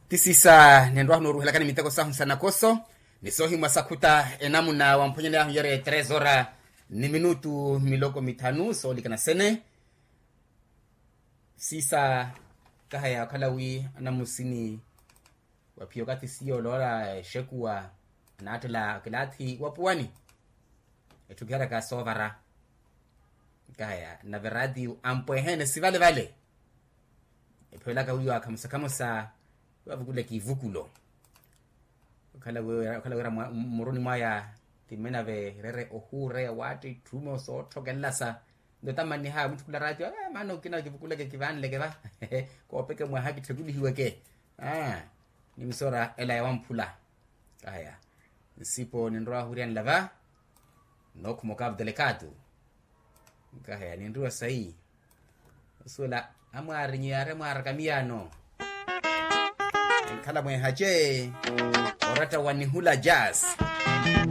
tisisa nendwa no ruhela kana miteko sa sana koso ni sohi masakuta enamuna wamponyele ya yere 3 horas ni minutu miloko mitanu so likana sene sisa kahaya kalawi anamusini wapio kati siyo lora shekuwa na atela kilati wapuani etukiara ka sovara kahaya na veradi ampoehene si vale epela ka huyo akamsakamosa wavukule kivukulo kala wera moroni maya timena ve rere ohure wati tumo so tokelasa ndo tamani ha mtu kula radio mano kina kivukule ke kivan leke ba ko peke mwa haki teguli hiweke ni misora ela ya wampula haya sipo nindroa hurian lava no kumokab delicado haya nindroa sai suela amwari nyare mwara kamiano kala mwe haje orata wanihula jazz